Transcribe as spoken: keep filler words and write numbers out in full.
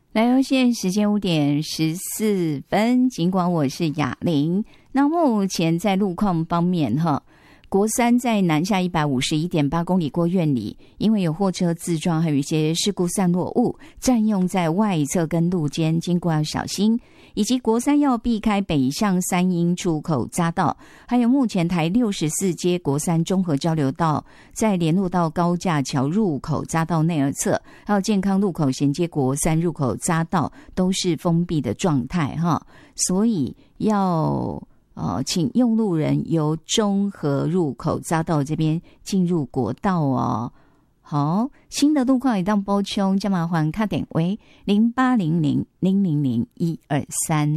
来哦，现在时间五点十四分，尽管我是雅玲，那目前在路况方面哈，国三在南下一百五十一点八公里过院里，因为有货车自撞，还有一些事故散落物占用在外侧跟路肩，经过要小心。以及国三要避开北向三鹰出口匝道，还有目前台六十四街国三综合交流道在联络到高架桥入口匝道内二侧，还有健康路口衔接国三入口匝道都是封闭的状态哈，所以要呃，请用路人由中和入口匝道这边进入国道哦。好，新的路况也当补充，加麻烦卡点为零八零零零零零一二三。